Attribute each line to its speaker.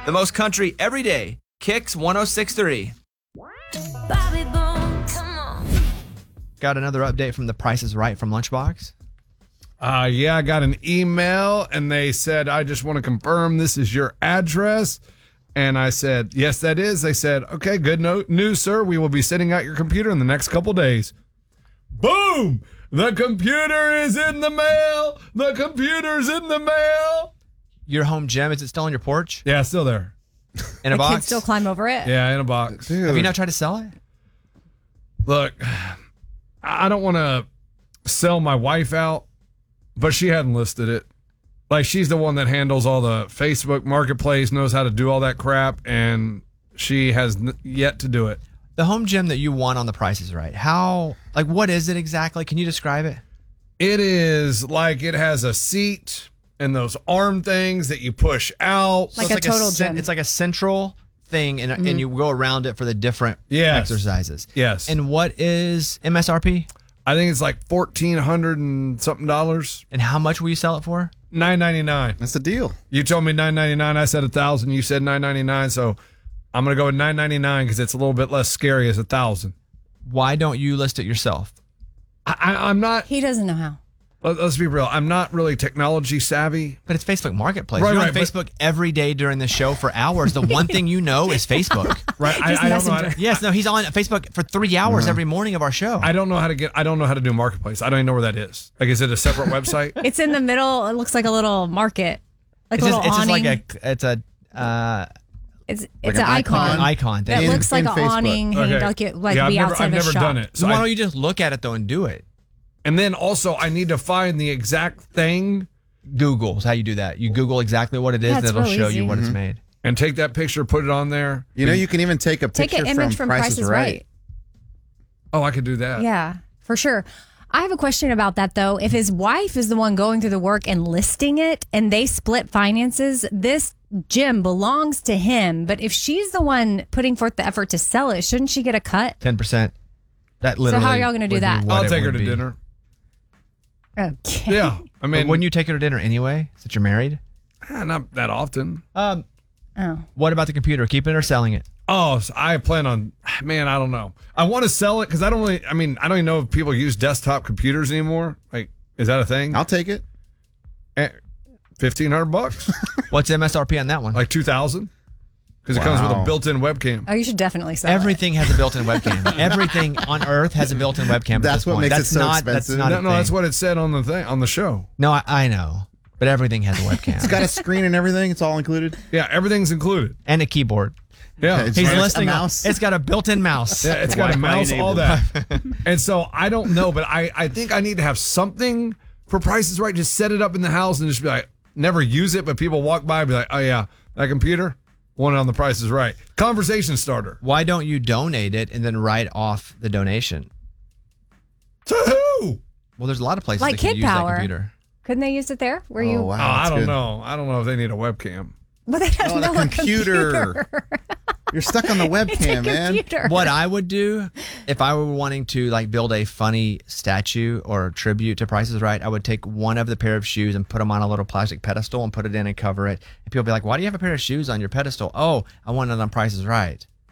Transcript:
Speaker 1: The most country every day. Kicks 106.3.
Speaker 2: Bobby Bone, come on.
Speaker 3: Got another update from The Price is Right from Lunchbox.
Speaker 4: Yeah, I got an email and they said, I just want to confirm this is your address. And I said, yes, that is. They said, okay, good news, sir. We will be sending out your computer in the next couple days. Boom! The computer is in the mail. The computer's in the mail.
Speaker 3: Your home gym, is it still on your porch?
Speaker 4: Yeah, it's still there.
Speaker 3: In a
Speaker 5: I can
Speaker 3: box?
Speaker 5: still climb over it.
Speaker 4: Yeah, in a box.
Speaker 3: Have you not tried to sell it?
Speaker 4: Look, I don't want to sell my wife out, but she hadn't listed it. Like, she's the one that handles all the Facebook marketplace, knows how to do all that crap, and she has yet to do it.
Speaker 3: The home gym that you won on The Price is Right. What is it exactly? Can you describe it?
Speaker 4: It is like it has a seat and those arm things that you push out.
Speaker 5: Like a total gym.
Speaker 3: It's like a central thing, and you go around it for the different exercises.
Speaker 4: Yes.
Speaker 3: And what is MSRP?
Speaker 4: I think it's like $1,400 and something dollars.
Speaker 3: And how much will you sell it for?
Speaker 4: $999.
Speaker 6: That's the deal.
Speaker 4: You told me $999. I said $1,000. You said $999. So I'm gonna go with $999 because it's a little bit less scary as $1,000.
Speaker 3: Why don't you list it yourself?
Speaker 4: I'm not.
Speaker 5: He doesn't know how.
Speaker 4: Let's be real. I'm not really technology savvy.
Speaker 3: But it's Facebook Marketplace.
Speaker 4: Right,
Speaker 3: You're on
Speaker 4: right, but-
Speaker 3: Facebook every day during the show for hours. The one thing you know is Facebook.
Speaker 4: Right. I don't know how to,
Speaker 3: Yes, no, he's on Facebook for 3 hours every morning of our show.
Speaker 4: I don't know how to do marketplace. I don't even know where that is. Like, is it a separate website?
Speaker 5: It's in the middle. It looks like a little market. Like
Speaker 3: It's
Speaker 5: a
Speaker 3: just,
Speaker 5: little
Speaker 3: it's
Speaker 5: awning.
Speaker 3: just like
Speaker 5: it's
Speaker 6: like
Speaker 5: an
Speaker 6: an icon.
Speaker 5: icon.
Speaker 3: an icon thing.
Speaker 5: That looks like
Speaker 6: in
Speaker 5: an
Speaker 6: Facebook.
Speaker 5: awning hanging
Speaker 4: Okay.
Speaker 5: like
Speaker 4: Yeah,
Speaker 5: be
Speaker 4: I've
Speaker 5: outside
Speaker 4: never
Speaker 5: of a shop.
Speaker 4: done it.
Speaker 3: So why don't you just look at it though and do it?
Speaker 4: And then also, I need to find the exact thing
Speaker 3: Google is how you do that. You Google exactly what it is,
Speaker 5: Yeah,
Speaker 3: and
Speaker 5: it's
Speaker 3: it'll
Speaker 5: real
Speaker 3: show
Speaker 5: easy.
Speaker 3: you what it's made.
Speaker 4: and take that picture, put it on there.
Speaker 6: You know, you can even take a
Speaker 5: Take
Speaker 6: picture
Speaker 5: an image from
Speaker 6: Price is Right.
Speaker 4: Oh, I could do that.
Speaker 5: Yeah, for sure. I have a question about that though. If his wife is the one going through the work and listing it and they split finances, this gym belongs to him. But if she's the one putting forth the effort to sell it, shouldn't she get a cut?
Speaker 3: 10%. That literally.
Speaker 5: how are y'all gonna do
Speaker 3: would be
Speaker 5: that?
Speaker 3: what
Speaker 4: I'll
Speaker 3: it
Speaker 4: take her
Speaker 3: would
Speaker 4: to
Speaker 3: be.
Speaker 4: dinner.
Speaker 5: Okay.
Speaker 4: Yeah. I
Speaker 3: But
Speaker 4: mean,
Speaker 3: wouldn't you take her to dinner anyway, since you're married?
Speaker 4: not that often.
Speaker 5: Oh.
Speaker 3: What about the computer? Keeping it or selling it?
Speaker 4: Oh, so I plan on, man, I don't know. I want to sell it because I don't even know if people use desktop computers anymore. Like, is that a thing?
Speaker 6: I'll take it.
Speaker 4: $1,500?
Speaker 3: What's MSRP on that one?
Speaker 4: Like 2,000? Because it comes with a
Speaker 6: Wow.
Speaker 4: built-in webcam.
Speaker 5: Oh, you should definitely sell
Speaker 3: Everything has a built-in webcam. Everything on Earth has a built-in webcam.
Speaker 6: That's
Speaker 3: at this
Speaker 6: what
Speaker 3: point.
Speaker 6: makes it
Speaker 3: That's
Speaker 6: so
Speaker 3: not,
Speaker 6: expensive.
Speaker 3: That's not
Speaker 4: No,
Speaker 3: a thing.
Speaker 4: that's what it said on the thing on the show.
Speaker 3: No, I know, but everything has a webcam
Speaker 6: It's got a screen and everything. It's all included.
Speaker 4: Yeah, everything's included.
Speaker 3: and a keyboard.
Speaker 4: Yeah,
Speaker 6: It's
Speaker 3: He's
Speaker 6: got a
Speaker 3: listing
Speaker 6: mouse.
Speaker 3: It's got a built-in mouse.
Speaker 4: yeah, it's got a
Speaker 7: Wi-Fi
Speaker 4: mouse, all
Speaker 7: enabled.
Speaker 4: that. And so I don't know, but I think I need to have something for Price is Right. Just set it up in the house and just be like, never use it, but people walk by and be like, oh yeah, that computer, want it on the Price is Right. Conversation starter.
Speaker 3: Why don't you donate it and then write off the donation?
Speaker 4: To who?
Speaker 3: Well, there's a lot of places
Speaker 5: Like
Speaker 3: that can
Speaker 5: Kid
Speaker 3: use
Speaker 5: Power.
Speaker 3: that computer.
Speaker 5: Couldn't they use it there? Where
Speaker 6: Oh,
Speaker 5: you?
Speaker 6: wow.
Speaker 4: Oh, I
Speaker 6: that's
Speaker 4: don't
Speaker 6: good.
Speaker 4: know. I don't know if they need a webcam.
Speaker 5: But they don't
Speaker 6: Oh, the
Speaker 5: know a
Speaker 6: computer. You're stuck on the
Speaker 5: It's a
Speaker 6: webcam, man.
Speaker 5: computer.
Speaker 3: What I would do if I were wanting to like build a funny statue or tribute to Price is Right, I would take one of the pair of shoes and put them on a little plastic pedestal and put it in and cover it. And people would be like, why do you have a pair of shoes on your pedestal? Oh, I want it on Price is Right.